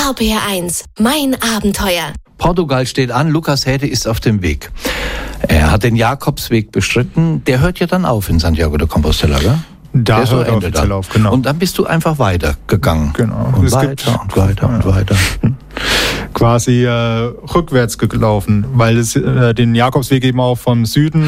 RPR1, mein Abenteuer. Portugal steht an, Lukas Häde ist auf dem Weg. Er hat den Jakobsweg bestritten, der hört ja dann auf in Santiago de Compostela, gell? Da hört er offiziell auf, genau. Und dann bist du einfach weitergegangen. Genau. Und weiter. Quasi rückwärts gelaufen, weil es den Jakobsweg eben auch vom Süden